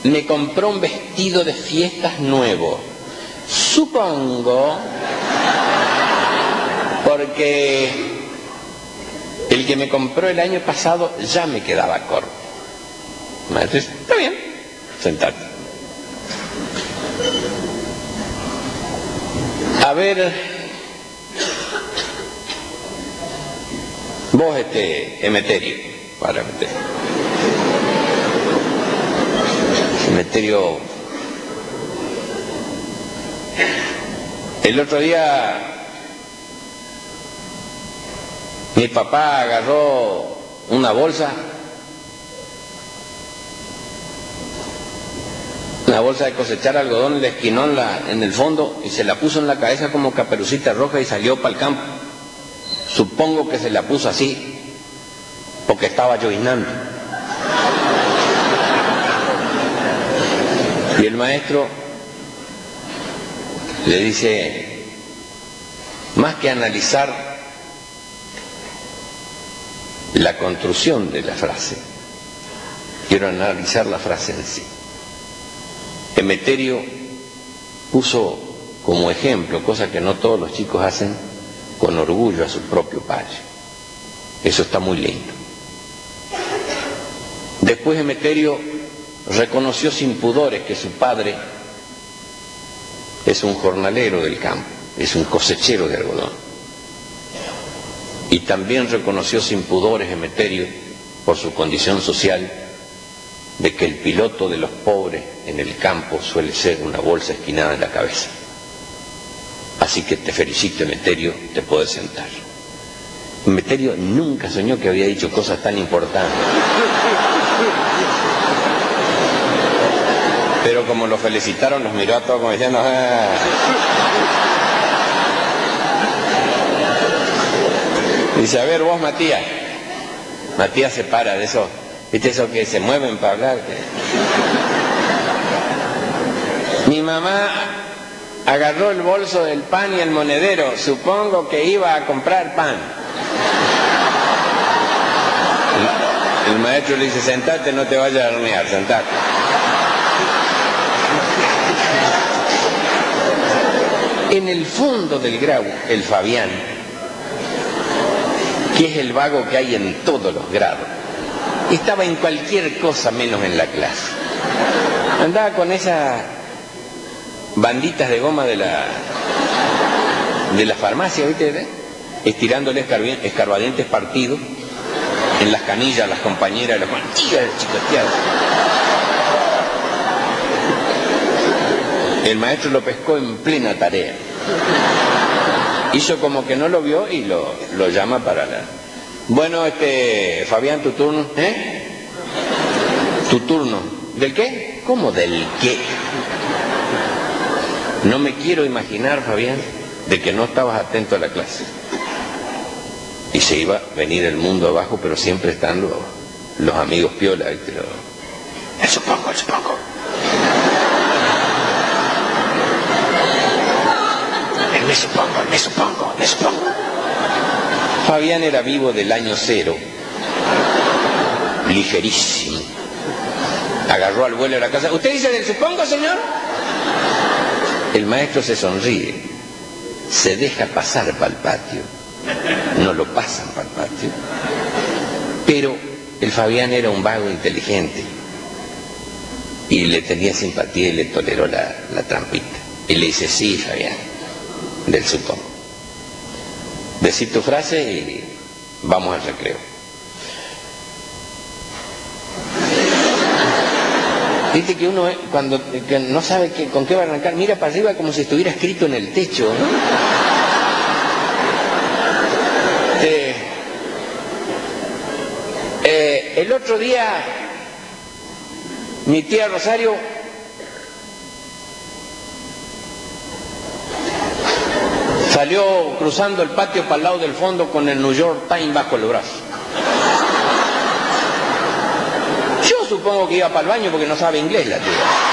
me compró un vestido de fiestas nuevo. Supongo, porque el que me compró el año pasado ya me quedaba corto. Maestro dice, está bien, sentate. A ver, vos Emeterio, para Emeterio, el otro día mi papá agarró una bolsa de cosechar algodón, le esquinó en el fondo y se la puso en la cabeza como Caperucita Roja y salió para el campo. Supongo que se la puso así porque estaba llovinando. Y el maestro le dice, más que analizar la construcción de la frase, quiero analizar la frase en sí. Emeterio puso como ejemplo, cosa que no todos los chicos hacen, con orgullo a su propio padre. Eso está muy lindo. Después Emeterio reconoció sin pudores que su padre es un jornalero del campo, es un cosechero de algodón. Y también reconoció sin pudores Emeterio, por su condición social, de que el piloto de los pobres en el campo suele ser una bolsa esquinada en la cabeza. Así que te felicito, Emeterio, te puedes sentar. Emeterio nunca soñó que había dicho cosas tan importantes. Pero como lo felicitaron, los miró a todos como diciendo, ¡ah! Dice, a ver vos, Matías. Matías se para de eso. ¿Viste eso que se mueven para hablar? Mi mamá agarró el bolso del pan y el monedero. Supongo que iba a comprar pan. El maestro le dice, sentate, no te vayas a hornear, sentate. En el fondo del grado, el Fabián, que es el vago que hay en todos los grados, estaba en cualquier cosa menos en la clase. Andaba con esas banditas de goma de la farmacia, ¿viste? Estirándole escarbadientes partidos en las canillas a las compañeras de los chicoteados. El maestro lo pescó en plena tarea. Hizo como que no lo vio y lo llama para la... Bueno, Fabián, tu turno. Tu turno. ¿Del qué? ¿Cómo del qué? No me quiero imaginar, Fabián, de que no estabas atento a la clase. Y se iba a venir el mundo abajo, pero siempre están los amigos piola, ¿viste? El supongo. Me supongo. Fabián era vivo del año cero, ligerísimo. Agarró al vuelo de la casa. ¿Usted dice del supongo, señor? El maestro se sonríe, se deja pasar para el patio, no lo pasan para el patio, pero el Fabián era un vago inteligente y le tenía simpatía y le toleró la trampita. Y le dice, sí, Fabián, del supongo. Decir tu frase y vamos al recreo. Dice que uno cuando que no sabe con qué va a arrancar, mira para arriba como si estuviera escrito en el techo, ¿no? El otro día mi tía Rosario salió cruzando el patio para el lado del fondo con el New York Times bajo el brazo. Yo supongo que iba para el baño porque no sabe inglés la tía.